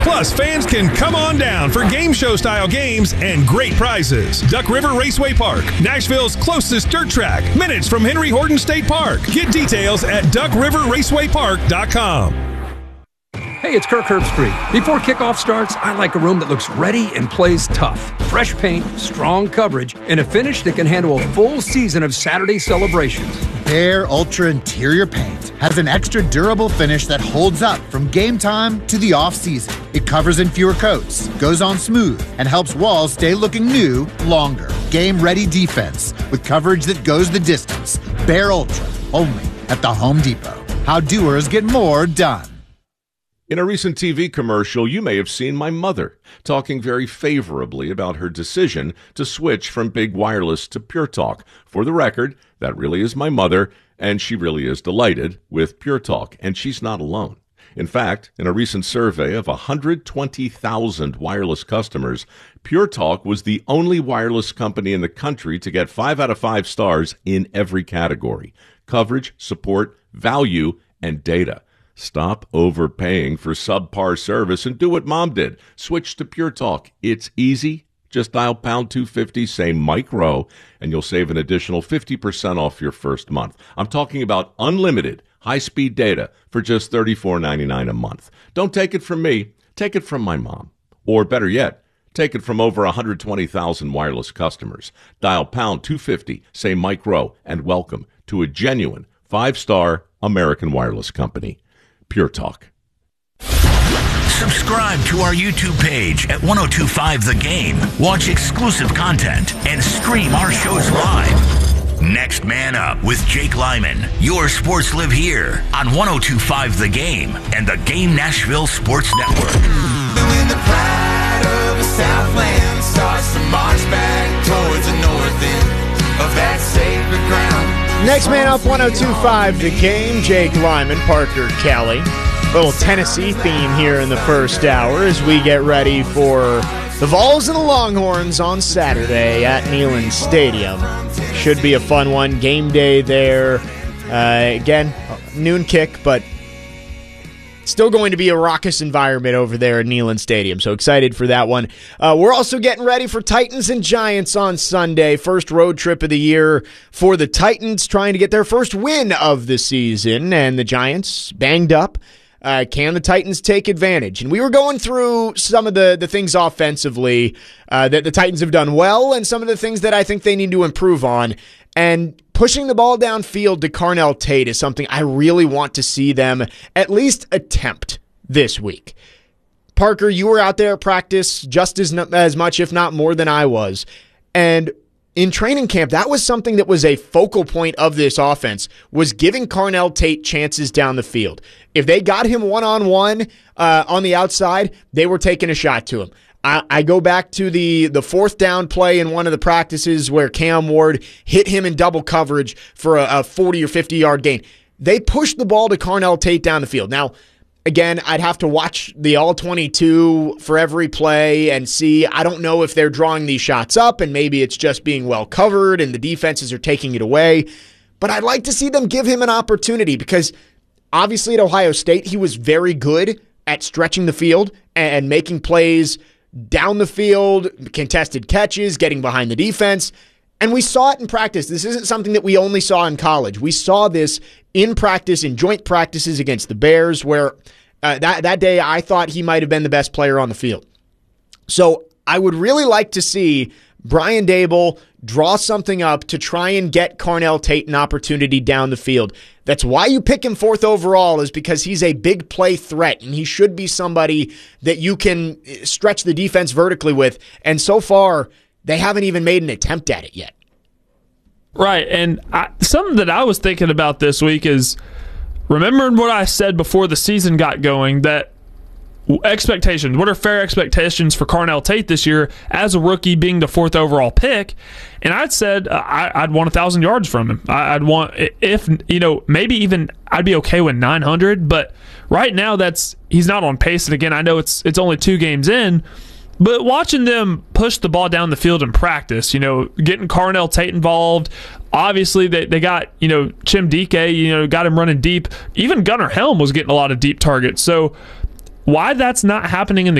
Plus, fans can come on down for game show style games and great prizes. Duck River Raceway Park, Nashville's closest dirt track, minutes from Henry Horton State Park. Get details at duckriverracewaypark.com. Hey, it's Kirk Herbstreit. Before kickoff starts, I like a room that looks ready and plays tough. Fresh paint, strong coverage, and a finish that can handle a full season of Saturday celebrations. Behr Ultra Interior Paint has an extra durable finish that holds up from game time to the off-season. It covers in fewer coats, goes on smooth, and helps walls stay looking new longer. Game-ready defense with coverage that goes the distance. Behr Ultra, only at the Home Depot. How doers get more done. In a recent TV commercial, you may have seen my mother talking very favorably about her decision to switch from Big Wireless to Pure Talk. For the record, that really is my mother, and she really is delighted with Pure Talk, and she's not alone. In fact, in a recent survey of 120,000 wireless customers, Pure Talk was the only wireless company in the country to get 5 out of 5 stars in every category: coverage, support, value, and data. Stop overpaying for subpar service and do what Mom did. Switch to Pure Talk. It's easy. Just dial pound 250, say Mike Rowe, and you'll save an additional 50% off your first month. I'm talking about unlimited high-speed data for just $34.99 a month. Don't take it from me. Take it from my mom. Or better yet, take it from over 120,000 wireless customers. Dial pound 250, say Mike Rowe, and welcome to a genuine 5-star American wireless company. Pure Talk. Subscribe to our YouTube page at 1025 The Game. Watch exclusive content and stream our shows live. Next Man Up with Jake Lyman. Your sports live here on 1025 The Game and the Game Nashville Sports Network. When the pride of the Southland starts to march back towards the north end of that sacred ground. Next Man Up, 1025 The Game. Jake Lyman, Parker Kelly. Little Tennessee theme here in the first hour as we get ready for the Vols and the Longhorns on Saturday at Neyland Stadium. Should be a fun one. Game day there. Again, noon kick, but still going to be a raucous environment over there at Neyland Stadium, so excited for that one. We're also getting ready for Titans and Giants on Sunday. First road trip of the year for the Titans, trying to get their first win of the season, and the Giants banged up. Can the Titans take advantage? And we were going through some of the things offensively that the Titans have done well and some of the things that I think they need to improve on. And pushing the ball downfield to Carnell Tate is something I really want to see them at least attempt this week. Parker, you were out there at practice just as much, if not more, than I was. And in training camp, that was something that was a focal point of this offense, was giving Carnell Tate chances down the field. If they got him one-on-one on the outside, they were taking a shot to him. I go back to the fourth down play in one of the practices where Cam Ward hit him in double coverage for a 40 or 50-yard gain. They pushed the ball to Carnell Tate down the field. Now, again, I'd have to watch the all-22 for every play and see. I don't know if they're drawing these shots up and maybe it's just being well covered and the defenses are taking it away. But I'd like to see them give him an opportunity because obviously at Ohio State, he was very good at stretching the field and making plays down the field, contested catches, getting behind the defense. And we saw it in practice. This isn't something that we only saw in college. We saw this in practice, in joint practices against the Bears, where that day I thought he might have been the best player on the field. So I would really like to see Brian Daboll draw something up to try and get Carnell Tate an opportunity down the field. That's why you pick him 4th overall, is because he's a big play threat, and he should be somebody that you can stretch the defense vertically with. And so far, they haven't even made an attempt at it yet. Right, and something that I was thinking about this week is remembering what I said before the season got going, that expectations, what are fair expectations for Carnell Tate this year as a rookie being the 4th overall pick? And I'd said I'd want 1,000 yards from him. I'd want, if, maybe even I'd be okay with 900, but right now he's not on pace. And again, I know it's only 2 games in, but watching them push the ball down the field in practice, getting Carnell Tate involved, obviously they got, Chim Dike, got him running deep. Even Gunnar Helm was getting a lot of deep targets. So why that's not happening in the